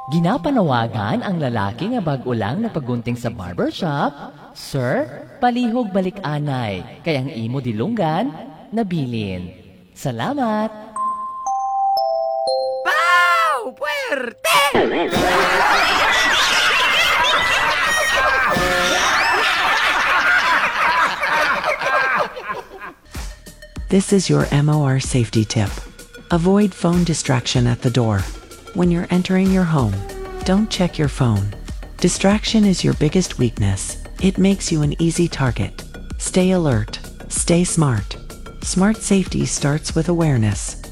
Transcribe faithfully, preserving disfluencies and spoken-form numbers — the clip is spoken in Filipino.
Ginapanawagan ang lalaki nga bag-o lang nagpagunting sa barbershop. Sir, palihog balik anay, kay ang imo dilunggan, nabilin. Salamat! Pau! Puerte! This is your M O R safety tip. Avoid phone distraction at the door. When you're entering your home, don't check your phone. Distraction is your biggest weakness. It makes you an easy target. Stay alert. Stay smart. Smart safety starts with awareness.